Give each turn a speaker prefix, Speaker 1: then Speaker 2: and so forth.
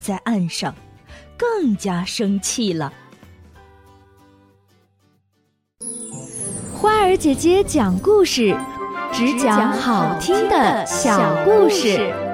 Speaker 1: 在岸上，更加生气了。
Speaker 2: 花儿姐姐讲故事，只讲好听的小故事。